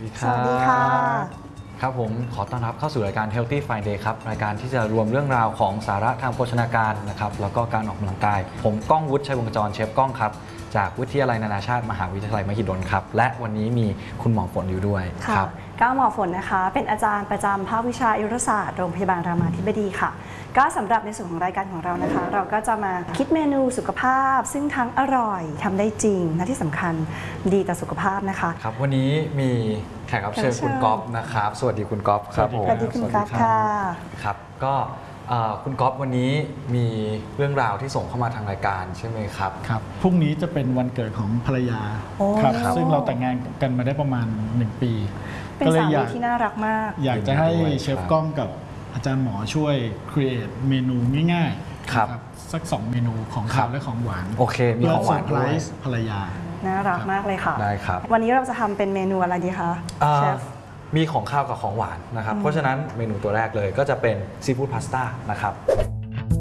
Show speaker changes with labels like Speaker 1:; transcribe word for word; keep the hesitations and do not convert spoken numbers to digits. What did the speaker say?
Speaker 1: สวัสดีค่ะครับผมขอต้อนรับเข้าสู่รายการ Healthy Friday ครับรายการที่จะรวมเรื่องราวของสาระทางโภชนาการนะครับแล้วก็การออกกำลังกายผมก้องวุฒิชัยวงศ์จรเชฟก้องครับจากวิทยาลัยนานาชาติมหาวิทยาลัยมหิดลครับและวันนี้มีคุณหมอฝนอยู่ด้วย
Speaker 2: ครับก้าวหมอฝนนะคะเป็นอาจารย์ประจำภาควิชาอายุรศาสตร์โรงพยาบาลรามาธิบดีค่ะก็สำหรับในส่วนของรายการของเรานะคะเราก็จะมาคิดเมนูสุขภาพซึ่งทั้งอร่อยทำได้จริงและที่สำคัญดีต่อสุขภาพนะคะ
Speaker 1: ครับวันนี้มีแขกรับเชิญคุณก๊อฟนะครับสวัสดีคุณก๊อฟครับผม
Speaker 2: สวัสดีคุณก๊อฟค่ะ
Speaker 1: ครับก็คุณก๊อฟวันนี้มีเรื่องราวที่ส่งเข้ามาทางรายการใช่ไหมครับ
Speaker 3: ครับพรุ่งนี้จะเป็นวันเกิดของภรรยาครับซึ่งเราแต่งงานกันมาได้ประมาณหนึ่งปี
Speaker 2: เป็นสามีที่น่ารักมาก
Speaker 3: อยากจะให้เชฟก้องกับอาจารย์หมอช่วยครีเอทเมนูง่ายๆครับสักสองเมนูของข้าวและของหวาน
Speaker 1: โอเคมีของหวานด้วย
Speaker 3: ภรรยา
Speaker 2: น่ารักมากเลยค่ะ
Speaker 1: ได้ครับ
Speaker 2: วันนี้เราจะทำเป็นเมนูอะไรดีคะเชฟ
Speaker 1: มีของข้าวกับของหวานนะครับเพราะฉะนั้นเมนูตัวแรกเลยก็จะเป็นซีฟู้ดพาสต้านะครับ